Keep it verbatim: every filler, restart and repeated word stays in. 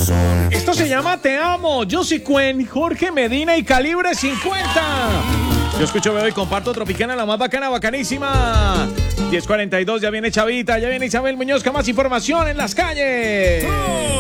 Esto se llama Te Amo. Yo soy Cuen, Jorge Medina y Calibre cincuenta. Yo escucho, veo y comparto Tropicana, la más bacana, bacanísima. diez cuarenta y dos, ya viene Chavita, ya viene Isabel Muñoz con más información en las calles.